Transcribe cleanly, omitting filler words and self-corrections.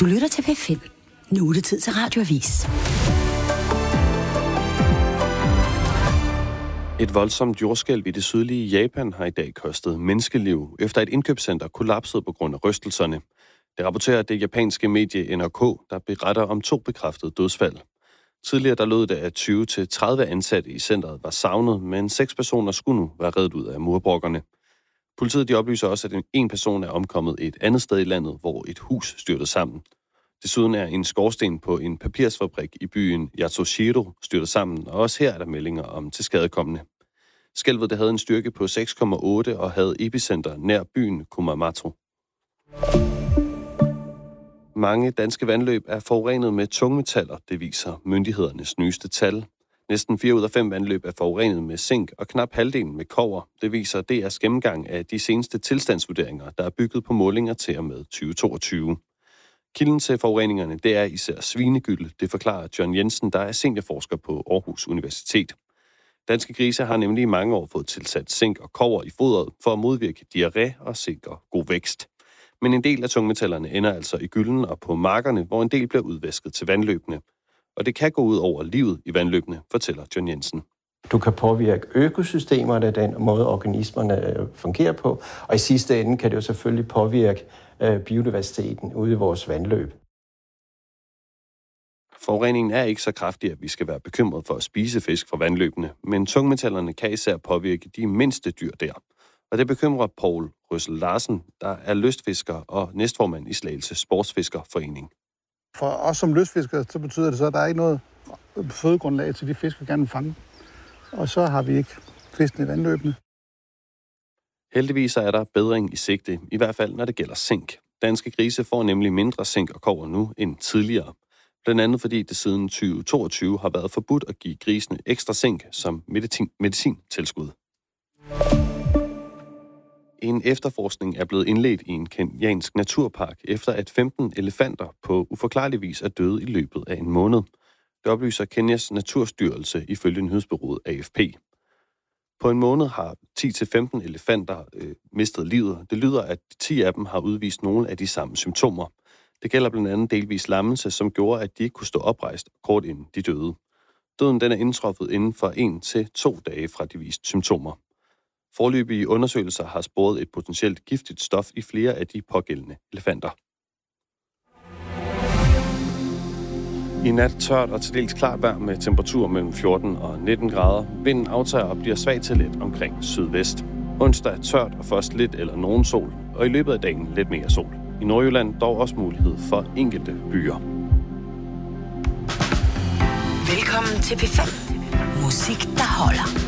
Du lytter til P5. Nu er det tid til Radioavis. Et voldsomt jordskælv i det sydlige Japan har i dag kostet menneskeliv, efter et indkøbscenter kollapsede på grund af rystelserne. Det rapporterer det japanske medie NRK, der beretter om 2 bekræftede dødsfald. Tidligere der lød det, at 20-30 ansatte i centret var savnet, men 6 personer skulle nu være reddet ud af murbrokkerne. Politiet de oplyser også, at en person er omkommet et andet sted i landet, hvor et hus styrtede sammen. Desuden er en skorsten på en papirsfabrik i byen Yatsushiro styrtet sammen, og også her er der meldinger om tilskadekomne. Skælvet det havde en styrke på 6,8 og havde epicenter nær byen Kumamoto. Mange danske vandløb er forurenet med tungmetaller, det viser myndighedernes nyeste tal. Næsten 4 ud af 5 vandløb er forurenet med zink, og knap halvdelen med kobber. Det viser DR's gennemgang af de seneste tilstandsvurderinger, der er bygget på målinger til og med 2022. Kilden til forureningerne, det er især svinegylde, det forklarer John Jensen, der er seniorforsker på Aarhus Universitet. Danske grise har nemlig i mange år fået tilsat zink og kobber i fodret for at modvirke diarré og sikre god vækst. Men en del af tungmetallerne ender altså i gylden og på markerne, hvor en del bliver udvæsket til vandløbene. Og det kan gå ud over livet i vandløbene, fortæller John Jensen. Du kan påvirke økosystemerne, den måde organismerne fungerer på, og i sidste ende kan det jo selvfølgelig påvirke biodiversiteten ude i vores vandløb. Forureningen er ikke så kraftig, at vi skal være bekymret for at spise fisk fra vandløbene, men tungmetallerne kan især påvirke de mindste dyr der. Og det bekymrer Poul Røssel Larsen, der er lystfisker og næstformand i Slagelse Sportsfiskerforening. For os som lystfiskere, så betyder det så, at der er ikke noget fødegrundlag til de fisk, vi gerne vil fange. Og så har vi ikke fiskene i vandløbene. Heldigvis er der bedring i sigte, i hvert fald når det gælder zink. Danske grise får nemlig mindre zink og kobber nu end tidligere. Blandt andet fordi det siden 2022 har været forbudt at give grisene ekstra zink som medicintilskud. En efterforskning er blevet indledt i en kenyansk naturpark, efter at 15 elefanter på uforklarlig vis er døde i løbet af en måned. Det oplyser Kenyas naturstyrelse ifølge nyhedsbureauet AFP. På en måned har 10-15 elefanter mistet livet. Det lyder, at 10 af dem har udvist nogle af de samme symptomer. Det gælder blandt andet delvis lammelse, som gjorde, at de ikke kunne stå oprejst kort inden de døde. Døden den er indtruffet inden for 1 til 2 dage fra de viste symptomer. Foreløbige undersøgelser har sporet et potentielt giftigt stof i flere af de pågældende elefanter. I nat tørt og til dels klart vejr med temperatur mellem 14 og 19 grader. Vinden aftager og bliver svag til let omkring sydvest. Onsdag er tørt og først lidt eller nogen sol, og i løbet af dagen lidt mere sol. I Nordjylland dog også mulighed for enkelte byer. Velkommen til P5. Musik, der holder.